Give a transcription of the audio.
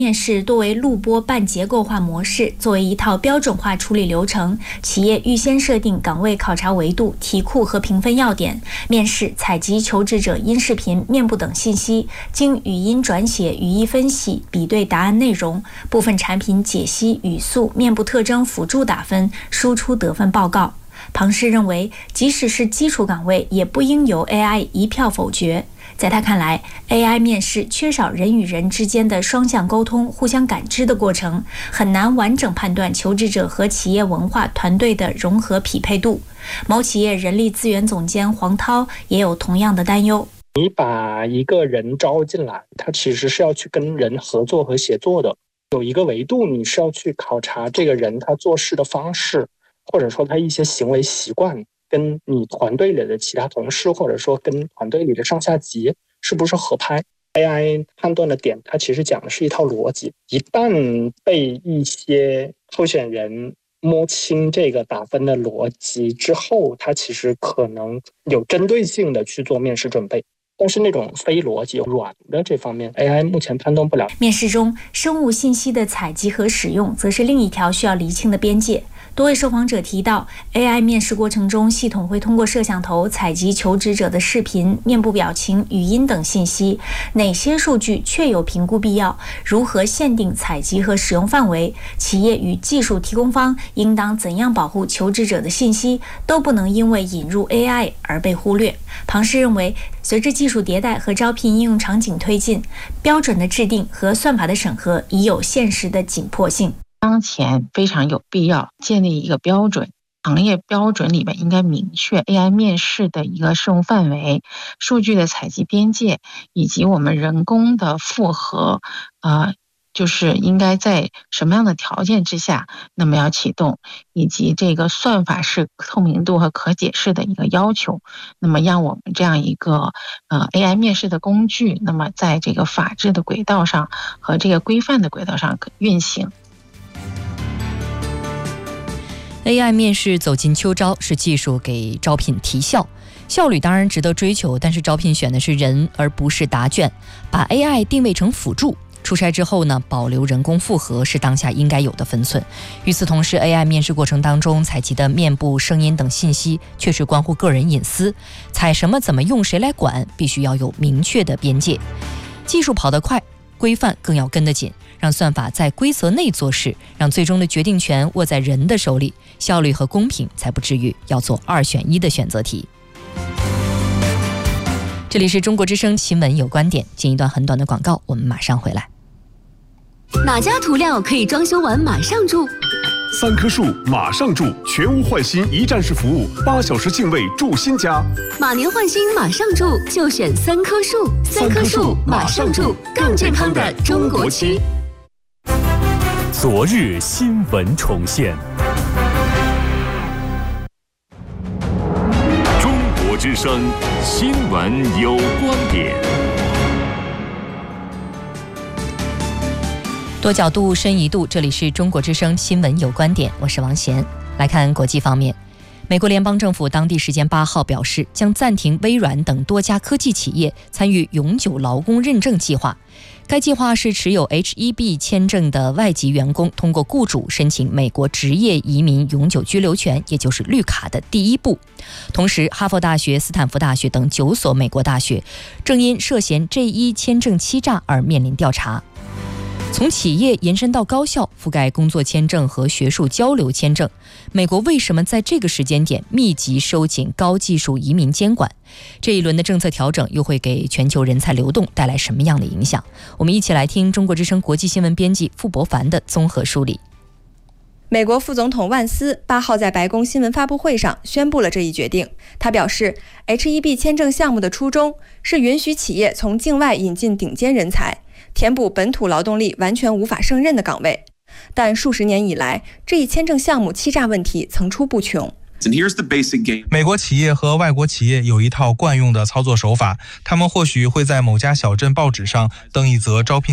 面试多为录播半结构化模式，作为一套标准化处理流程，企业预先设定岗位考察维度、题库和评分要点，面试采集求职者音视频、面部等信息，经语音转写、语义分析，比对答案内容，部分产品解析、语速、面部特征辅助打分，输出得分报告。庞氏认为，即使是基础岗位，也不应由 AI 一票否决。在他看来 ，AI 面试缺少人与人之间的双向沟通、互相感知的过程，很难完整判断求职者和企业文化团队的融合匹配度。某企业人力资源总监黄涛也有同样的担忧。 你把一个人招进来，他其实是要去跟人合作和协作的。有一个维度，你是要去考察这个人他做事的方式，或者说他一些行为习惯，跟你团队里的其他同事，或者说跟团队里的上下级是不是合拍。AI 判断的点，它其实讲的是一套逻辑。一旦被一些候选人摸清这个打分的逻辑之后，它其实可能有针对性的去做面试准备。但是那种非逻辑软的这方面 AI 目前判断不了。 面试中生物信息的采集和使用则是另一条需要厘清的边界。多位受访者提到 AI 面试过程中，系统会通过摄像头采集求职者的视频、面部表情、语音等信息，哪些数据确有评估必要，如何限定采集和使用范围，企业与技术提供方应当怎样保护求职者的信息，都不能因为引入 AI 而被忽略。庞氏认为，随着技术迭代和招聘应用场景推进，标准的制定和算法的审核已有现实的紧迫性。 当前非常有必要建立一个标准，行业标准里面应该明确 AI 面试的一个适用范围、数据的采集边界，以及我们人工的复核，就是应该在什么样的条件之下，那么要启动，以及这个算法是透明度和可解释的一个要求，那么让我们这样一个AI 面试的工具，那么在这个法治的轨道上和这个规范的轨道上运行。 AI 面试走进秋招，是技术给招聘提效，效率当然值得追求，但是招聘选的是人而不是答卷，把 AI 定位成辅助。出差之后呢，保留人工复核是当下应该有的分寸。与此同时， AI 面试过程当中采集的面部、声音等信息确实关乎个人隐私，采什么、怎么用、谁来管，必须要有明确的边界。技术跑得快，规范更要跟得紧，让算法在规则内做事，让最终的决定权握在人的手里，效率和公平才不至于要做2选1的选择题。这里是中国之声新闻有观点，进一段很短的广告，我们马上回来。 哪家涂料可以装修完马上住 ？3棵树马上住，全屋换新一站式服务，8小时净位住新家。 马年换新马上住，就选3棵树。3棵树马上住，更健康的中国漆。 昨日新闻重现。中国之声新闻有观点。 多角度深一度，这里是中国之声新闻有观点，我是王贤。来看国际方面，美国联邦政府当地时间8号表示，将暂停微软等多家科技企业参与永久劳工认证计划。该计划是持有 H-1B 签证的外籍员工通过雇主申请美国职业移民永久居留权，也就是绿卡的第一步。同时，哈佛大学、斯坦福大学等9所美国大学正因涉嫌 J-1 签证欺诈而面临调查。从企业延伸到高校，覆盖工作签证和学术交流签证，美国为什么在这个时间点密集收紧高技术移民监管？这一轮的政策调整又会给全球人才流动带来什么样的影响？我们一起来听中国之声国际新闻编辑傅博凡的综合梳理。 美国副总统万斯8号在白宫新闻发布会上宣布了这一决定。他表示 ，H-1B 签证项目的初衷是允许企业从境外引进顶尖人才，填补本土劳动力完全无法胜任的岗位。但数十年以来，这一签证项目欺诈问题层出不穷。 美国企业和外国企业有一套惯用的操作手法，他们或许会在某家小镇报纸上登一则招聘